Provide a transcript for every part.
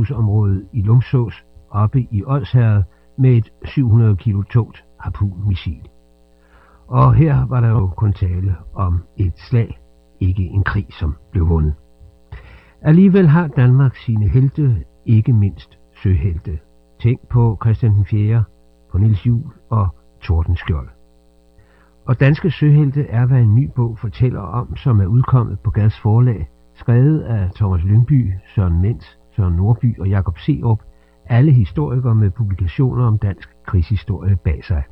sommerhusområde i Lumsås oppe i Odsherred med et 700 kilo tungt harpunmissil. Og her var der jo kun tale om et slag, ikke en krig, som blev vundet. Alligevel har Danmark sine helte, ikke mindst søhelte. Tænk på Christian den 4., på Niels Juel og Tordenskjold. Og danske søhelte er, hvad en ny bog fortæller om, som er udkommet på Gads Forlag, skrevet af Thomas Lyngby, Søren Mentz, Søren Nordby og Jakob Seerup, alle historikere med publikationer om dansk krigshistorie bag sig.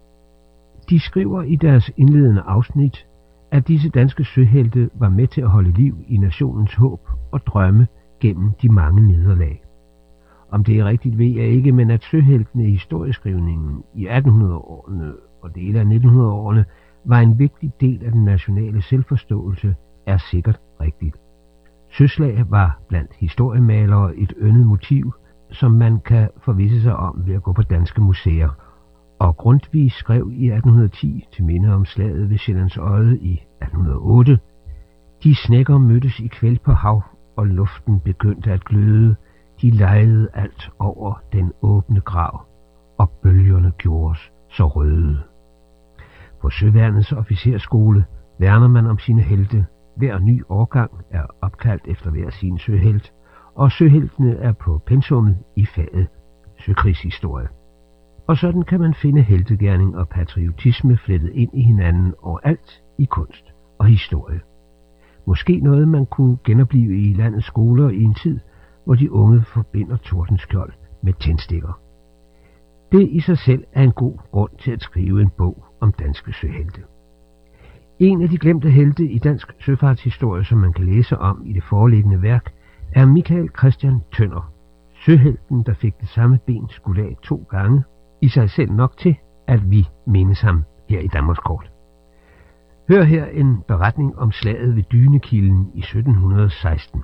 De skriver i deres indledende afsnit, at disse danske søhelte var med til at holde liv i nationens håb og drømme gennem de mange nederlag. Om det er rigtigt, ved jeg ikke, men at søheltene i historieskrivningen i 1800-årene og dele af 1900-årene var en vigtig del af den nationale selvforståelse, er sikkert rigtigt. Søslag var blandt historiemalere et yndet motiv, som man kan forvisse sig om ved at gå på danske museer. Og Grundtvig skrev i 1810 til minde om slaget ved Sjællands Odde i 1808, de snækker mødtes i kvæld på hav, og luften begyndte at gløde, de lejede alt over den åbne grav, og bølgerne gjordes så røde. På Søværnets officerskole værner man om sine helte. Hver ny årgang er opkaldt efter hver sin søhelt, og søheltene er på pensummet i faget søkrigshistorie. Og sådan kan man finde heltegerning og patriotisme flettet ind i hinanden overalt i kunst og historie. Måske noget, man kunne genopleve i landets skoler i en tid, hvor de unge forbinder Tordenskjold med tændstikker. Det i sig selv er en god grund til at skrive en bog om danske søhelte. En af de glemte helte i dansk søfartshistorie, som man kan læse om i det foreliggende værk, er Michael Christian Tønder. Søhelten, der fik det samme ben skudt af 2 gange, i sig selv nok til, at vi mindes ham her i Danmarkskort. Hør her en beretning om slaget ved Dynekilden i 1716.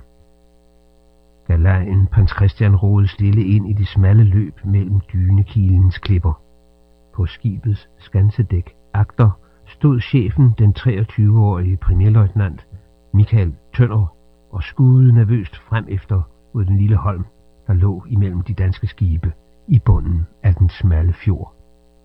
Da lejen Prins Christian rodede stille ind i det smalle løb mellem Dynekildens klipper. På skibets skansedæk agter stod chefen, den 23-årige premierløjtnant Michael Tønder, og skudede nervøst frem efter mod den lille holm, der lå imellem de danske skibe i bunden af den smalle fjord.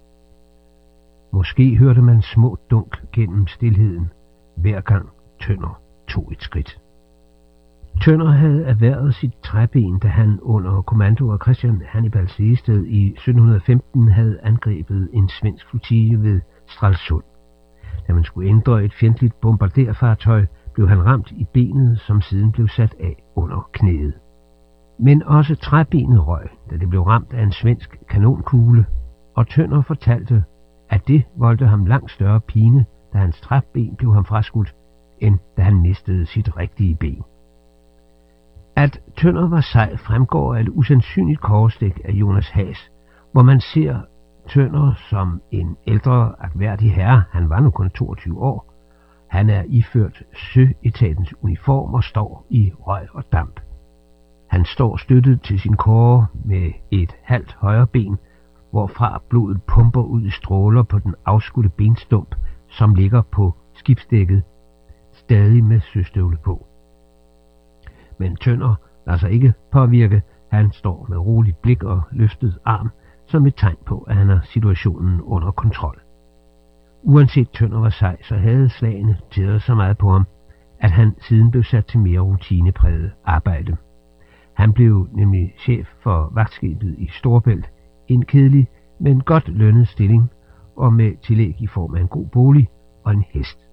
Måske hørte man små dunk gennem stilheden, hver gang Tønder tog et skridt. Tønder havde erhvervet sit træben, da han under kommando af Christian Hannibal Sehested i 1715 havde angrebet en svensk flotille ved Stralsund. Da man skulle ændre et fjendtligt bombarderfartøj, blev han ramt i benet, som siden blev sat af under knæet. Men også træbenet røg, da det blev ramt af en svensk kanonkugle, og Tønder fortalte, at det voldte ham langt større pine, da hans træben blev ham fraskudt, end da han mistede sit rigtige ben. At Tønder var sej fremgår af et usandsynligt kobberstik af Jonas Haas, hvor man ser Tønder som en ældre agtværdig herre. Han var nu kun 22 år. Han er iført søetatens uniform og står i røg og damp. Han står støttet til sin kåre med et halvt højre ben, hvorfra blodet pumper ud i stråler på den afskudte benstump, som ligger på skibsdækket, stadig med søstøvle på. Men Tønder lader sig ikke påvirke. Han står med roligt blik og løftet arm, som et tegn på, at han har situationen under kontrol. Uanset Tønder var sej, så havde slagene tæret så meget på ham, at han siden blev sat til mere rutinepræget arbejde. Han blev nemlig chef for vagtskibet i Storebælt, en kedelig, men godt lønnet stilling, og med tillæg i form af en god bolig og en hest.